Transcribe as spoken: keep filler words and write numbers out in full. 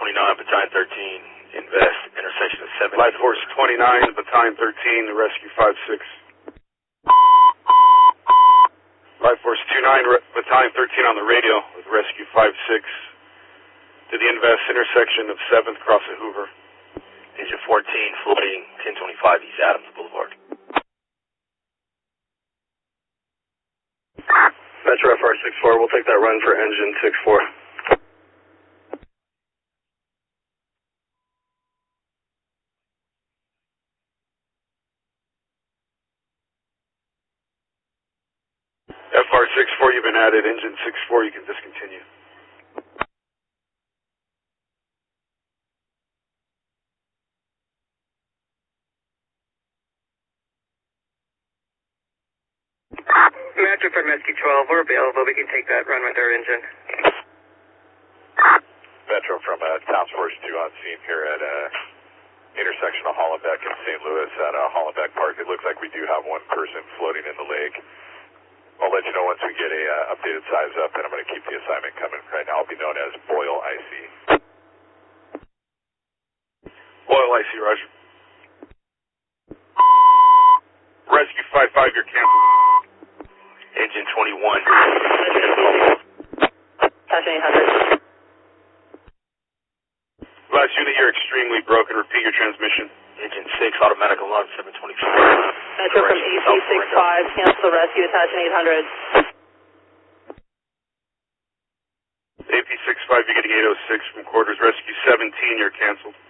twenty-nine, Battalion thirteen, invest, intersection of seven. Life Force twenty-nine, Battalion thirteen, rescue five six. Life Force twenty-nine, Battalion thirteen on the radio with rescue five six to the invest intersection of seventh, cross of Hoover. Engine fourteen, floating, ten twenty-five East Adams Boulevard. Metro F R six four, we'll take that run for engine six four. F R six four, you've been added. Engine six four, you can discontinue. Metro from Rescue twelve, we're available. We can take that run with our engine. Metro from uh, Task Force two on scene here at uh, intersection of Hollenbeck and Saint Louis at uh, Hollenbeck Park. It looks like we do have one person floating in the lake. I'll let you know once we get a uh, updated size up, and I'm going to keep the assignment coming. Right now, I'll be known as Boyle I C. Boyle I C, Roger. Rescue five five, you're canceled. Engine twenty-one. Station eight hundred. Last unit, you're extremely broken. Repeat your transmission. Engine six, automatic alarm, seven twenty-four. Metro from E C six five, cancel rescue, attaching eight hundred. A P six five, you're getting eight oh six from quarters. Rescue seventeen, you're canceled.